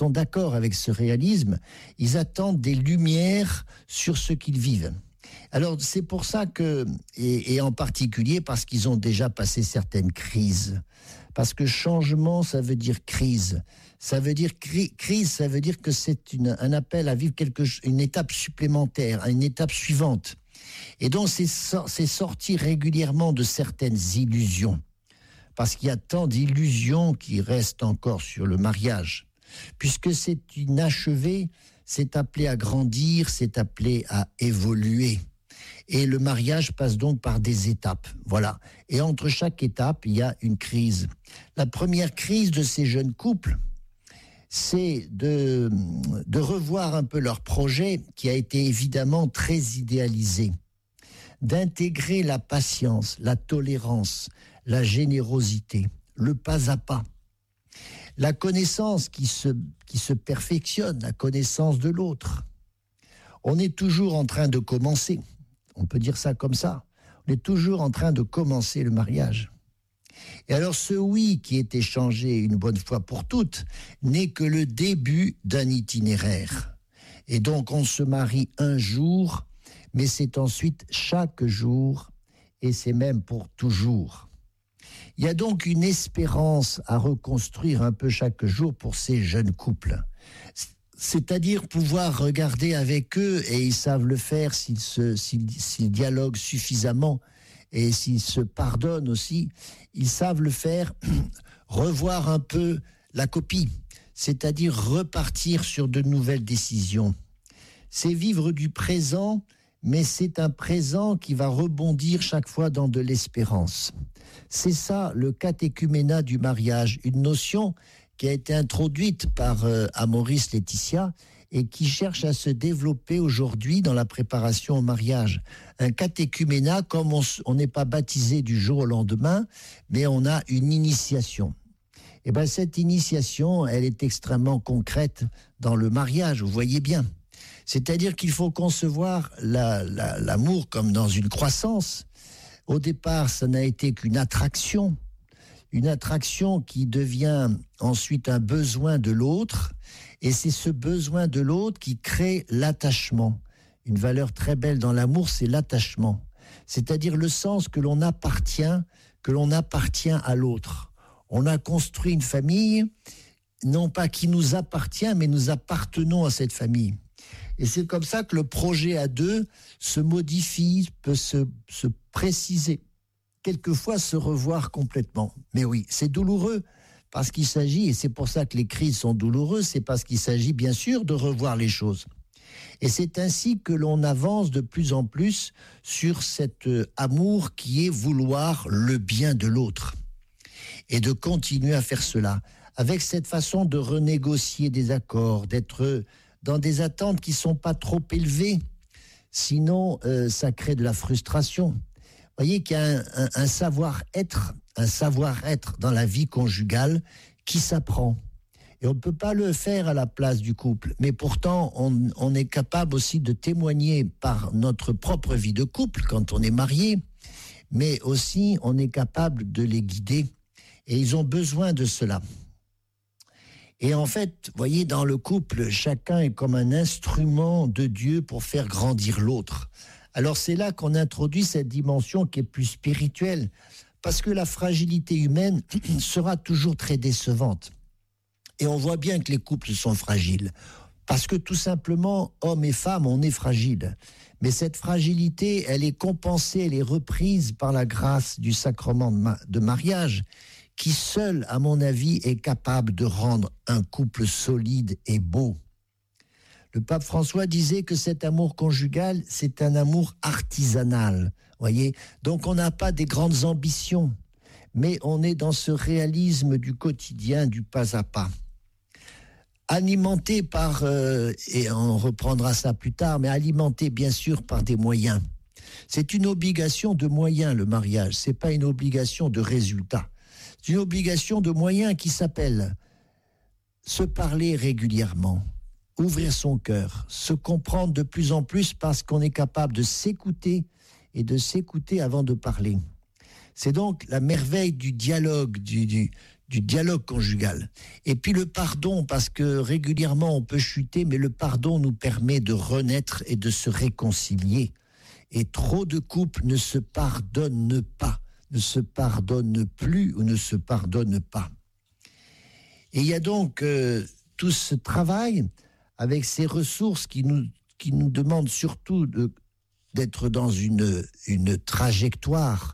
sont d'accord avec ce réalisme, ils attendent des lumières sur ce qu'ils vivent. Alors c'est pour ça que, et en particulier parce qu'ils ont déjà passé certaines crises, parce que changement, ça veut dire crise. Ça veut dire crise, ça veut dire que c'est un appel à vivre une étape supplémentaire, une étape suivante. Et donc c'est sortir régulièrement de certaines illusions, parce qu'il y a tant d'illusions qui restent encore sur le mariage, puisque c'est inachevé, c'est appelé à grandir, c'est appelé à évoluer. Et le mariage passe donc par des étapes, voilà. Et entre chaque étape, il y a une crise. La première crise de ces jeunes couples, c'est de revoir un peu leur projet, qui a été évidemment très idéalisé, d'intégrer la patience, la tolérance, la générosité, le pas à pas, la connaissance qui se perfectionne, la connaissance de l'autre. On est toujours en train de commencer. On peut dire ça comme ça. On est toujours en train de commencer le mariage. Et alors ce oui qui est échangé une bonne fois pour toutes n'est que le début d'un itinéraire. Et donc on se marie un jour, mais c'est ensuite chaque jour, et c'est même pour toujours. Il y a donc une espérance à reconstruire un peu chaque jour pour ces jeunes couples. C'est-à-dire pouvoir regarder avec eux, et ils savent le faire s'ils dialoguent suffisamment et s'ils se pardonnent aussi, ils savent le faire, revoir un peu la copie, c'est-à-dire repartir sur de nouvelles décisions. C'est vivre du présent, mais c'est un présent qui va rebondir chaque fois dans de l'espérance. C'est ça le catéchuménat du mariage, une notion qui a été introduite par Amoris Laetitia et qui cherche à se développer aujourd'hui dans la préparation au mariage. Un catéchuménat, comme on n'est pas baptisé du jour au lendemain, mais on a une initiation. Et bien cette initiation, elle est extrêmement concrète dans le mariage, vous voyez bien. C'est-à-dire qu'il faut concevoir l'amour comme dans une croissance. Au départ, ça n'a été qu'une attraction qui devient ensuite un besoin de l'autre, et c'est ce besoin de l'autre qui crée l'attachement. Une valeur très belle dans l'amour, c'est l'attachement. C'est-à-dire le sens que l'on appartient à l'autre. On a construit une famille, non pas qui nous appartient, mais nous appartenons à cette famille. Et c'est comme ça que le projet à deux se modifie, peut se préciser, quelquefois se revoir complètement. Mais oui, c'est douloureux, parce qu'il s'agit, et c'est pour ça que les crises sont douloureuses, c'est parce qu'il s'agit bien sûr de revoir les choses. Et c'est ainsi que l'on avance de plus en plus sur cet amour qui est vouloir le bien de l'autre. Et de continuer à faire cela, avec cette façon de renégocier des accords, d'être dans des attentes qui ne sont pas trop élevées, sinon ça crée de la frustration. Vous voyez qu'il y a un savoir-être dans la vie conjugale qui s'apprend. Et on ne peut pas le faire à la place du couple. Mais pourtant, on est capable aussi de témoigner par notre propre vie de couple quand on est marié, mais aussi on est capable de les guider. Et ils ont besoin de cela. Et en fait, vous voyez, dans le couple, chacun est comme un instrument de Dieu pour faire grandir l'autre. Alors c'est là qu'on introduit cette dimension qui est plus spirituelle, parce que la fragilité humaine sera toujours très décevante. Et on voit bien que les couples sont fragiles, parce que tout simplement, hommes et femmes, on est fragiles. Mais cette fragilité, elle est compensée, elle est reprise par la grâce du sacrement de mariage, qui seul, à mon avis, est capable de rendre un couple solide et beau. Le pape François disait que cet amour conjugal, c'est un amour artisanal, voyez. Donc on n'a pas des grandes ambitions, mais on est dans ce réalisme du quotidien, du pas à pas. Alimenté par, et on reprendra ça plus tard, mais alimenté bien sûr par des moyens. C'est une obligation de moyens, le mariage, c'est pas une obligation de résultat. C'est une obligation de moyens qui s'appelle se parler régulièrement, ouvrir son cœur, se comprendre de plus en plus parce qu'on est capable de s'écouter et de s'écouter avant de parler. C'est donc la merveille du dialogue, du du dialogue conjugal. Et puis le pardon, parce que régulièrement on peut chuter, mais le pardon nous permet de renaître et de se réconcilier. Et trop de couples ne se pardonnent pas, ne se pardonnent plus ou ne se pardonnent pas. Et il y a donc tout ce travail avec ces ressources qui nous demandent surtout d'être dans une trajectoire,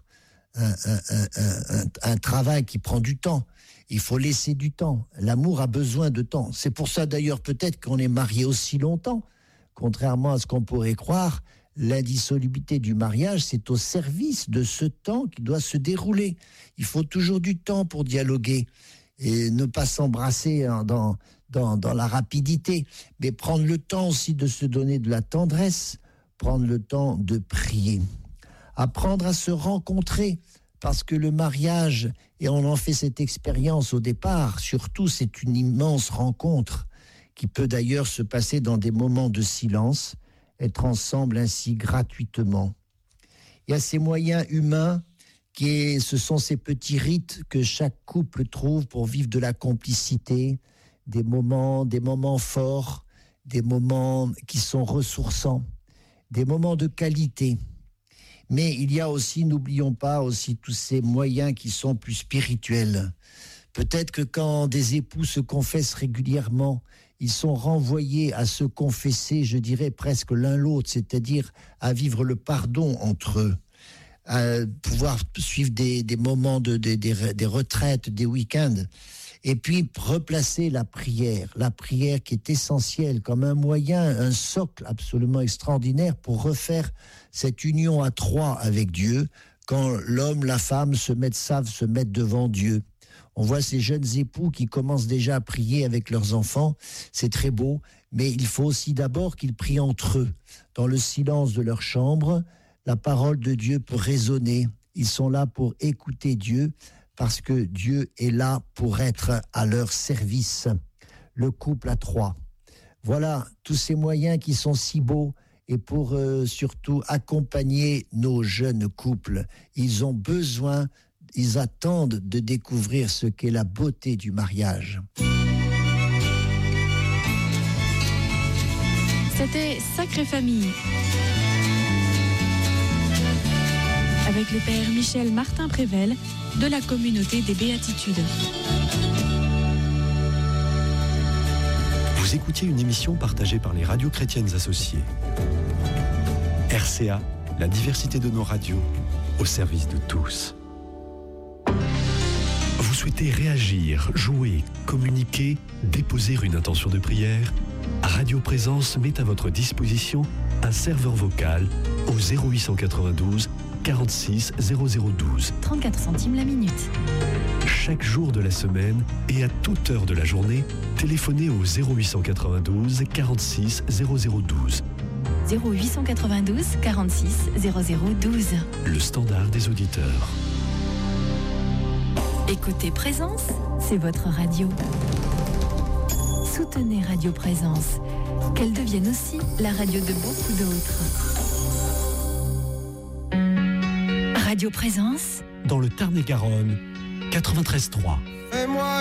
un travail qui prend du temps. Il faut laisser du temps. L'amour a besoin de temps. C'est pour ça d'ailleurs peut-être qu'on est marié aussi longtemps. Contrairement à ce qu'on pourrait croire, l'indissolubilité du mariage, c'est au service de ce temps qui doit se dérouler. Il faut toujours du temps pour dialoguer et ne pas s'embrasser dans la rapidité, mais prendre le temps aussi de se donner de la tendresse, prendre le temps de prier. Apprendre à se rencontrer, parce que le mariage, et on en fait cette expérience au départ, surtout c'est une immense rencontre qui peut d'ailleurs se passer dans des moments de silence, être ensemble ainsi gratuitement. Il y a ces moyens humains, ce sont ces petits rites que chaque couple trouve pour vivre de la complicité, des moments forts, des moments qui sont ressourçants, des moments de qualité. Mais il y a aussi, n'oublions pas, aussi tous ces moyens qui sont plus spirituels. Peut-être que quand des époux se confessent régulièrement, ils sont renvoyés à se confesser, je dirais presque l'un l'autre, c'est-à-dire à vivre le pardon entre eux, à pouvoir suivre des moments, des retraites, des week-ends, et puis replacer la prière qui est essentielle comme un moyen, un socle absolument extraordinaire pour refaire cette union à trois avec Dieu, quand l'homme, la femme savent se mettre devant Dieu. On voit ces jeunes époux qui commencent déjà à prier avec leurs enfants, c'est très beau, mais il faut aussi d'abord qu'ils prient entre eux. Dans le silence de leur chambre, la parole de Dieu peut résonner. Ils sont là pour écouter Dieu, parce que Dieu est là pour être à leur service. Le couple à trois. Voilà, tous ces moyens qui sont si beaux, et pour surtout accompagner nos jeunes couples. Ils attendent de découvrir ce qu'est la beauté du mariage. C'était Sacrée Famille, avec le père Michel Martin-Prével de la communauté des Béatitudes. Vous écoutiez une émission partagée par les radios chrétiennes associées. RCA, la diversité de nos radios, au service de tous. Vous souhaitez réagir, jouer, communiquer, déposer une intention de prière? Radio Présence met à votre disposition un serveur vocal au 0892 46 0012. 34 centimes la minute. Chaque jour de la semaine et à toute heure de la journée, téléphonez au 0892 46 0012. 0892 46 0012. Le standard des auditeurs. Écoutez Présence, c'est votre radio. Soutenez Radio Présence, qu'elle devienne aussi la radio de beaucoup d'autres. Radio Présence, dans le Tarn-et-Garonne, 93.3.